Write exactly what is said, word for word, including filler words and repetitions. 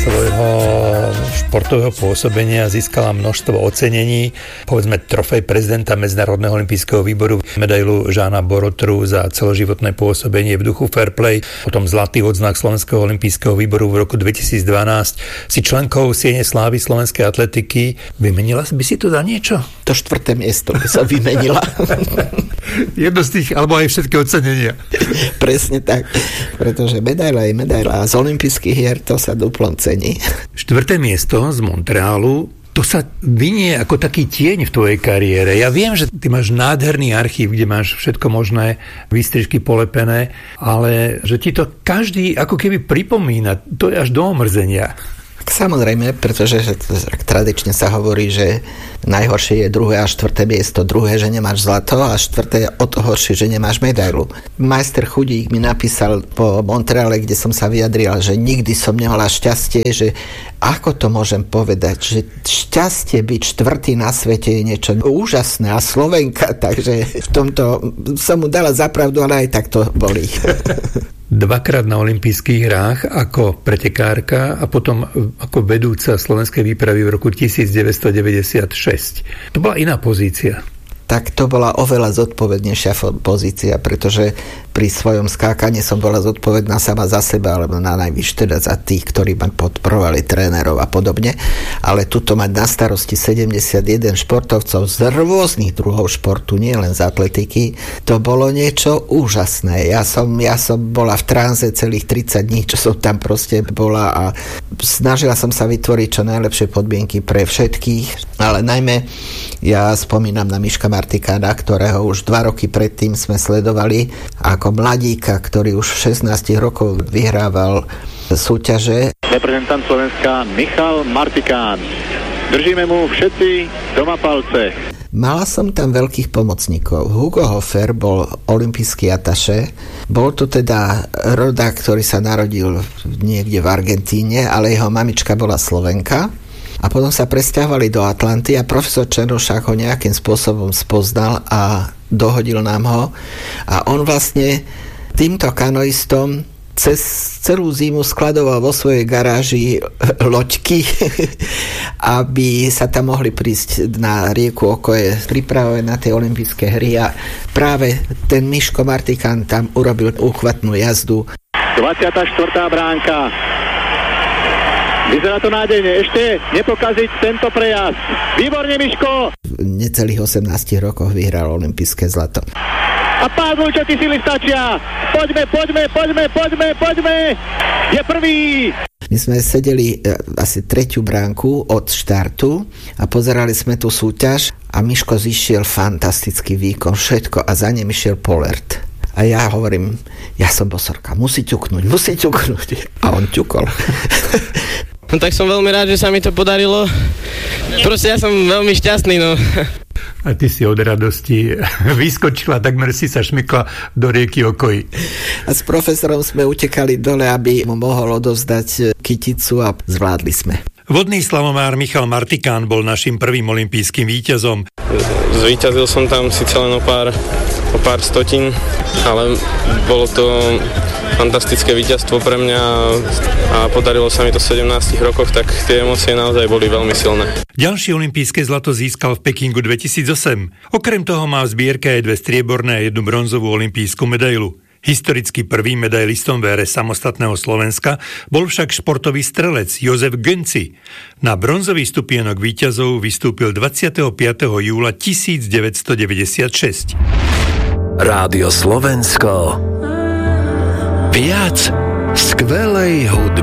svojho športového pôsobenia získala množstvo ocenení, povedzme trofej prezidenta Medzinárodného olympijského výboru, medailu Žána Borotru za celoživotné pôsobenie v duchu fair play, potom zlatý odznak Slovenského olympijského výboru v roku dvetisícdvanásť. Si členkou siene slávy slovenskej atletiky. Vymenila by si to za niečo? To štvrté miesto by sa vymenila. Jedno z tých, alebo aj všetky ocenenia. Presne tak, pretože medaila je medaila a z olympijských hier to sa duplom cení. Štvrté miesto z Montrealu, to sa vynie ako taký tieň v tvojej kariére. Ja viem, že ty máš nádherný archív, kde máš všetko možné výstrižky polepené, ale že ti to každý ako keby pripomína, to je až do omrzenia. Samozrejme, pretože tradične sa hovorí, že najhoršie je druhé a štvrté miesto. Druhé, že nemáš zlato a štvrté je o to horšie, že nemáš medailu. Majster Chudík mi napísal po Montreale, kde som sa vyjadril, že nikdy som nemala šťastie, že ako to môžem povedať, že šťastie byť štvrtý na svete je niečo úžasné a Slovenka, takže v tomto som mu dala zapravdu, ale aj tak to bolí. Dvakrát na olympijských hrách ako pretekárka a potom ako vedúca slovenskej výpravy v roku devätnásťstodeväťdesiatšesť. To bola iná pozícia. Tak to bola oveľa zodpovednejšia pozícia, pretože pri svojom skákaní som bola zodpovedná sama za seba, alebo na najvyššie teda za tých, ktorí ma podporovali, trénerov a podobne. Ale tuto mať na starosti sedemdesiatjeden športovcov z rôznych druhov športu, nie len z atletiky, to bolo niečo úžasné. Ja som, ja som bola v tranze celých tridsať dní, čo som tam proste bola a snažila som sa vytvoriť čo najlepšie podmienky pre všetkých, ale najmä ja spomínam na Miška Martikána, ktorého už dva roky predtým sme sledovali ako mladíka, ktorý už v šestnástich rokov vyhrával súťaže. Reprezentant Slovenska Michal Martikán. Držíme mu všetci doma palce. Mala som tam veľkých pomocníkov. Hugo Hofer bol olympijský ataše. Bol to teda rodák, ktorý sa narodil niekde v Argentíne, ale jeho mamička bola Slovenka. A potom sa presťahovali do Atlanty a profesor Černošák ho nejakým spôsobom spoznal a dohodil nám ho. A on vlastne týmto kanoistom cez celú zimu skladoval vo svojej garáži loďky, aby sa tam mohli prísť na rieku Okoje, pripravovať na tie olympijské hry. A práve ten Miško Martikán tam urobil úchvatnú jazdu. dvadsiata štvrtá bránka. Vyzerá to nádejne. Ešte nepokaziť tento prejazd. Výborne, Miško! V necelých osemnástich rokoch vyhral olympijské zlato. A pán Vujčo, ty sily stačia! Poďme, poďme, poďme, poďme, poďme! Je prvý! My sme sedeli asi tretiu bránku od štartu a pozerali sme tú súťaž a Miško zišiel fantastický výkon, všetko a za ním išiel Polert. A ja hovorím, ja som bosorka, musí ťuknúť, musí ťuknúť. A on ťukol. No tak som veľmi rád, že sa mi to podarilo. Proste ja som veľmi šťastný, no. A ty si od radosti vyskočila, takmer si sa šmykla do rieky Okoji. A s profesorom sme utekali dole, aby mu mohol odovzdať kyticu a zvládli sme. Vodný slalomár Michal Martikán bol našim prvým olympijským víťazom. Zvíťazil som tam síce len o pár, o pár stotín, ale bolo to fantastické víťazstvo pre mňa a podarilo sa mi to v sedemnástich rokoch, tak tie emócie naozaj boli veľmi silné. Ďalšie olympijské zlato získal v Pekingu dvetisícosem. Okrem toho má v zbierke aj dve strieborné a jednu bronzovú olympijskú medailu. Historicky prvým medailistom v ére samostatného Slovenska bol však športový strelec Jozef Gönci. Na bronzový stupienok víťazov vystúpil dvadsiateho piateho júla tisícdeväťstodeväťdesiatšesť. Rádio Slovensko. Viac skvelej hudby.